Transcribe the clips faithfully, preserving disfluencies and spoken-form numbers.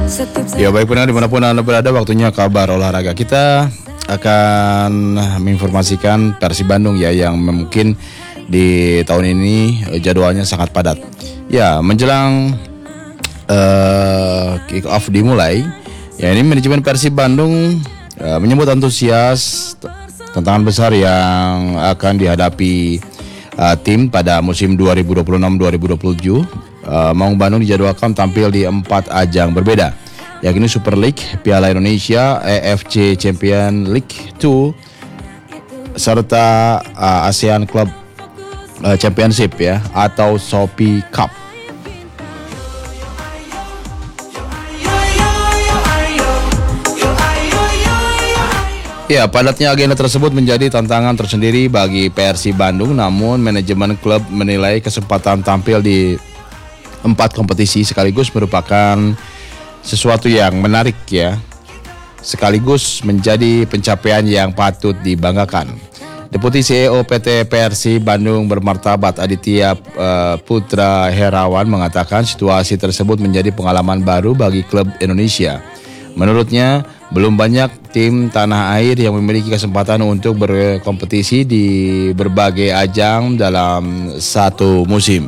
Ya baik pendengar dimanapun Anda berada, waktunya kabar olahraga. Kita akan menginformasikan Persib Bandung ya, yang mungkin di tahun ini jadwalnya sangat padat. Ya menjelang uh, kick off dimulai, ya ini manajemen Persib Bandung uh, menyebut antusias tantangan besar yang akan dihadapi uh, tim pada musim dua ribu dua puluh enam dua ribu dua puluh tujuh. Uh, Maung Bandung dijadwalkan tampil di empat ajang berbeda, yakni Super League, Piala Indonesia, A F C Champions League dua, serta uh, ASEAN Club uh, Championship ya, atau Shopee Cup. Ya, padatnya agenda tersebut menjadi tantangan tersendiri bagi Persib Bandung, namun manajemen klub menilai kesempatan tampil di empat kompetisi sekaligus merupakan sesuatu yang menarik ya, sekaligus menjadi pencapaian yang patut dibanggakan. Deputi C E O P T Persib Bandung Bermartabat Aditya uh, Putra Herawan mengatakan situasi tersebut menjadi pengalaman baru bagi klub Indonesia. Menurutnya, belum banyak tim tanah air yang memiliki kesempatan untuk berkompetisi di berbagai ajang dalam satu musim.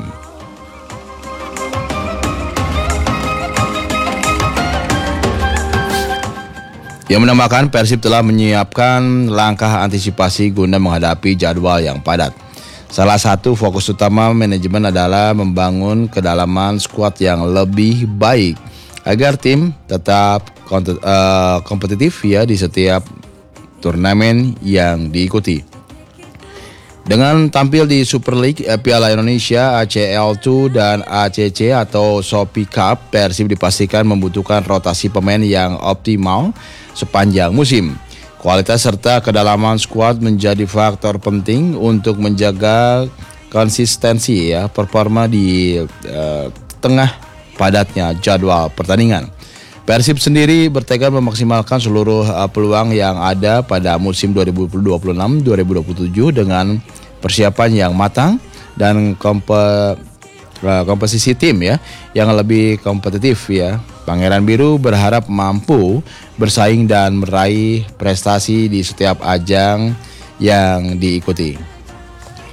Yang menambahkan, Persib telah menyiapkan langkah antisipasi guna menghadapi jadwal yang padat. Salah satu fokus utama manajemen adalah membangun kedalaman skuad yang lebih baik agar tim tetap kompetitif ya di setiap turnamen yang diikuti. Dengan tampil di Super League, Piala Indonesia, A C L dua dan A C C atau Shopee Cup, Persib dipastikan membutuhkan rotasi pemain yang optimal sepanjang musim. Kualitas serta kedalaman skuad menjadi faktor penting untuk menjaga konsistensi ya performa di uh, tengah padatnya jadwal pertandingan. Persib sendiri bertekad memaksimalkan seluruh uh, peluang yang ada pada musim dua ribu dua puluh enam dua ribu dua puluh tujuh dengan persiapan yang matang dan kompe, uh, komposisi tim ya yang lebih kompetitif ya. Pangeran Biru berharap mampu bersaing dan meraih prestasi di setiap ajang yang diikuti.